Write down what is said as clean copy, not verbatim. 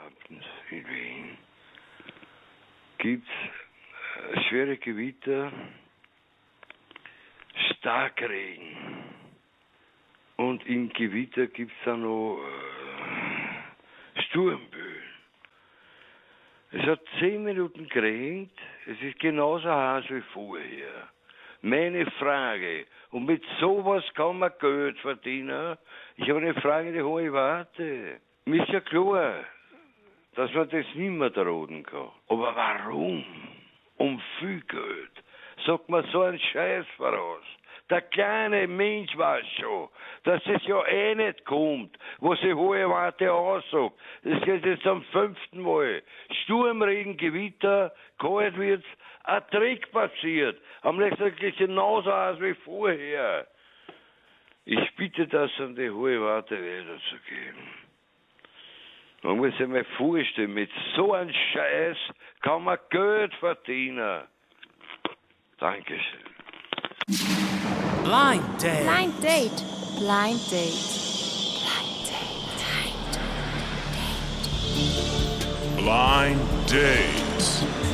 Abend in Wien gibt es schwere Gewitter, Starkregen. Und im Gewitter gibt es dann noch Sturmböen. Es hat 10 Minuten geregnet, es ist genauso heiß wie vorher. Meine Frage, und mit sowas kann man Geld verdienen? Ich habe eine Frage, die hohe Warte. Mir ist ja klar, dass man das nicht mehr drohen kann. Aber warum? Um viel Geld. Sagt man so einen Scheiß voraus. Der kleine Mensch weiß schon, dass es ja eh nicht kommt, was die hohe Warte aussagt. Das geht jetzt am 5. Mal. Sturmregen, Gewitter, kalt wird's, ein Trick passiert. Am nächsten Tag ist genauso aus wie vorher. Ich bitte das an die hohe Warte weiterzugeben. Man muss sich mal vorstellen, mit so einem Scheiß kann man Geld verdienen. Dankeschön. Blind Date. Blind Date. Blind Date. Blind Date. Blind Date.